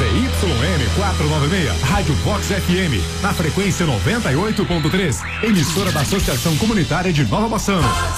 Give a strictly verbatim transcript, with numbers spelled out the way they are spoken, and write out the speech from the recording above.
Y M quatrocentos e noventa e seis, Rádio Vox F M, na frequência noventa e oito ponto três, emissora da Associação Comunitária de Nova Bassano.